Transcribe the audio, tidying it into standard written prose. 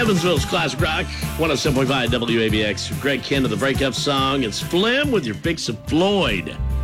Evansville's Classic Rock, 107.5 WABX. Greg Kent of the breakup song. It's Flim with your fix of Floyd.